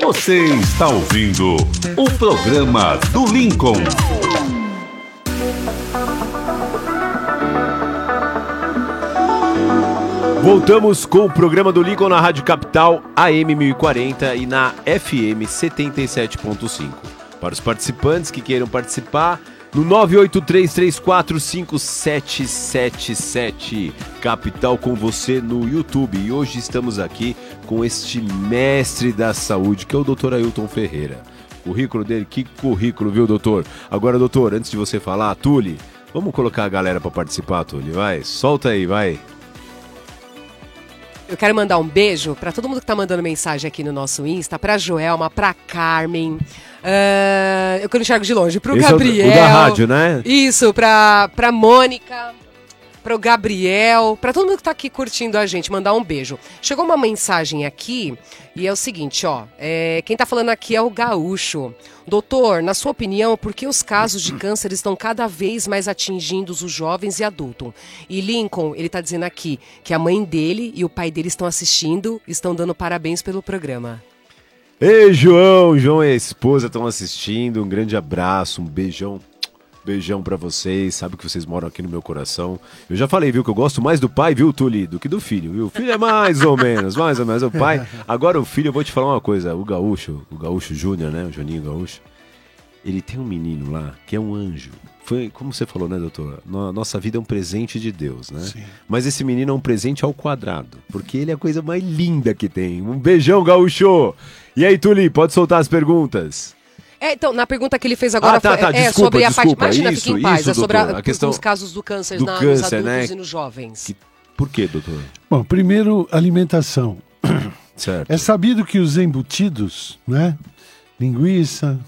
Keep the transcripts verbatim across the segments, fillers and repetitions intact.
Você está ouvindo o programa do Lincoln. Voltamos com o programa do Lincoln na Rádio Capital A M mil e quarenta e na F M setenta e sete ponto cinco. Para os participantes que queiram participar, no nove oito três, três quatro cinco, sete sete sete. Capital com você no YouTube. E hoje estamos aqui com este mestre da saúde, que é o doutor Ailton Ferreira. O currículo dele, que currículo, viu, doutor? Agora, doutor, antes de você falar, Tule, vamos colocar a galera para participar, Tule, vai? Solta aí, vai. Eu quero mandar um beijo para todo mundo que tá mandando mensagem aqui no nosso Insta, pra Joelma, pra Carmen, uh, eu que não enxergo de longe, pro Esse Gabriel. É o, o da rádio, né? Isso, pra, pra Mônica, pro Gabriel, pra todo mundo que tá aqui curtindo a gente, mandar um beijo. Chegou uma mensagem aqui e é o seguinte, ó, é, quem tá falando aqui é o Gaúcho. Doutor, na sua opinião, por que os casos de câncer estão cada vez mais atingindo os jovens e adultos? E Lincoln, ele tá dizendo aqui que a mãe dele e o pai dele estão assistindo, estão dando parabéns pelo programa. Ei, João, João e a esposa estão assistindo, um grande abraço, um beijão. Beijão pra vocês, sabe que vocês moram aqui no meu coração. Eu já falei, viu, que eu gosto mais do pai, viu, Tuli, do que do filho, viu? O filho é mais ou menos, mais ou menos. O pai, agora o filho, eu vou te falar uma coisa, o Gaúcho, o Gaúcho Júnior, né, o Joninho Gaúcho, ele tem um menino lá que é um anjo. Foi, como você falou, né, doutor? Nossa vida é um presente de Deus, né? Sim. Mas esse menino é um presente ao quadrado, porque ele é a coisa mais linda que tem. Um beijão, Gaúcho! E aí, Tuli, pode soltar as perguntas? É, então, na pergunta que ele fez agora, ah, tá, tá, é desculpa, sobre a desculpa, parte... Imagina, isso, fica em paz, isso, é sobre doutor, a, a questão os casos do câncer, do na, câncer, nos adultos, né? E nos jovens. Que, por quê, doutor? Bom, primeiro, alimentação. Certo. É sabido que os embutidos, né? Linguiça,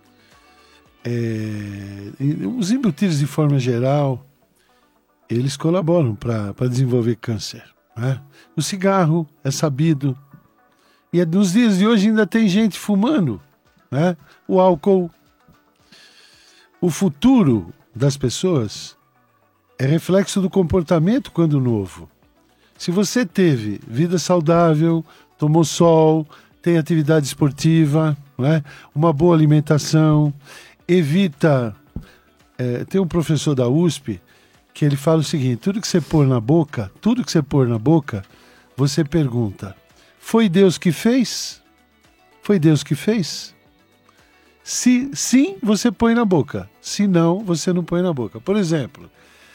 é, os embutidos de forma geral, eles colaboram para desenvolver câncer, né? O cigarro é sabido. E é, nos dias de hoje ainda tem gente fumando, né? O álcool. O futuro das pessoas é reflexo do comportamento quando novo. Se você teve vida saudável, tomou sol, tem atividade esportiva, né? Uma boa alimentação, evita... É, tem um professor da U S P que ele fala o seguinte, tudo que você pôr na boca, tudo que você pôr na boca, você pergunta, foi Deus que fez? Foi Deus que fez? Se sim, você põe na boca. Se não, você não põe na boca. Por exemplo,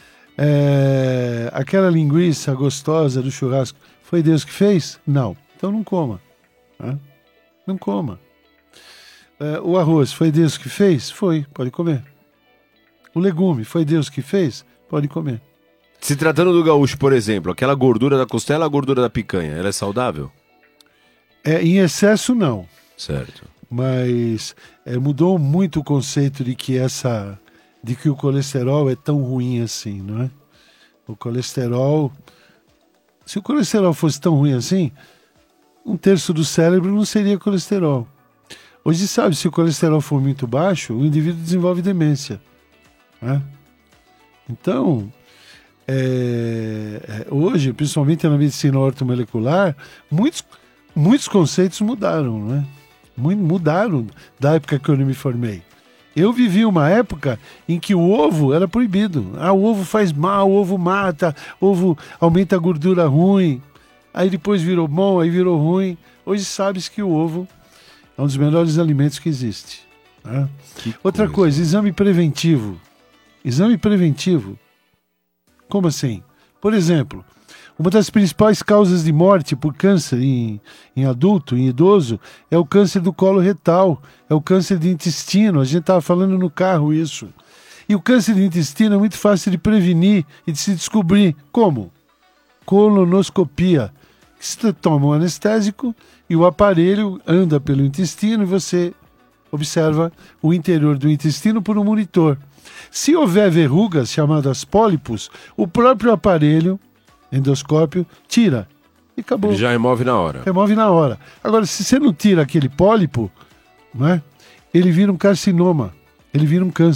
é, aquela linguiça gostosa do churrasco, foi Deus que fez? Não. Então não coma. Né? Não coma. É, o arroz, foi Deus que fez? Foi, pode comer. O legume, foi Deus que fez? Pode comer. Se tratando do gaúcho, por exemplo, aquela gordura da costela, a gordura da picanha, ela é saudável? É, em excesso, não. Certo. Mas é, mudou muito o conceito de que essa, de que o colesterol é tão ruim assim, não é? O colesterol, se o colesterol fosse tão ruim assim, um terço do cérebro não seria colesterol. Hoje sabe, se o colesterol for muito baixo, o indivíduo desenvolve demência, né? Então, é, é, hoje, principalmente na medicina ortomolecular, muitos, muitos conceitos mudaram, né? Mudaram da época que eu me formei. Eu vivi uma época em que o ovo era proibido. Ah, o ovo faz mal, o ovo mata, o ovo aumenta a gordura ruim. Aí depois virou bom, aí virou ruim. Hoje sabe-se que o ovo é um dos melhores alimentos que existe. Né? Que Outra coisa. coisa, exame preventivo. Exame preventivo. Como assim? Por exemplo, uma das principais causas de morte por câncer em, em adulto, em idoso, é o câncer do colo retal, é o câncer de intestino. A gente estava falando no carro isso. E o câncer de intestino é muito fácil de prevenir e de se descobrir. Como? Colonoscopia. Você toma um anestésico e o aparelho anda pelo intestino e você observa o interior do intestino por um monitor. Se houver verrugas, chamadas pólipos, o próprio aparelho endoscópio, tira. E acabou. Ele já remove na hora. Remove na hora. Agora, se você não tira aquele pólipo, né, ele vira um carcinoma. Ele vira um câncer.